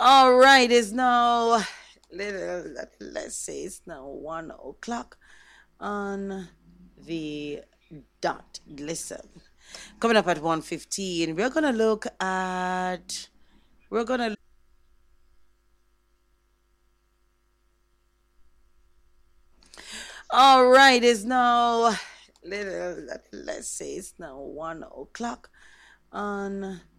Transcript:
All right, it's now let's say it's now 1 o'clock on the dot. Listen, coming up at 1:15, we're gonna all right, it's now let's say it's now 1 o'clock on